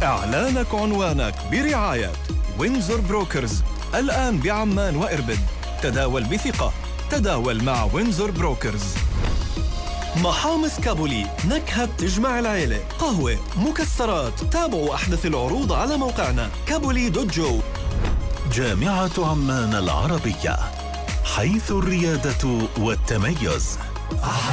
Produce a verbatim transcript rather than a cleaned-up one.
إعلانك عنوانك برعاية وينزور بروكرز، الآن بعمان وإربد. تداول بثقة، تداول مع وينزور بروكرز. محامص كابولي، نكهة تجمع العيلة. قهوة، مكسرات. تابعوا أحدث العروض على موقعنا كابولي دوت جو. جامعة عمان العربية، حيث الريادة والتميز.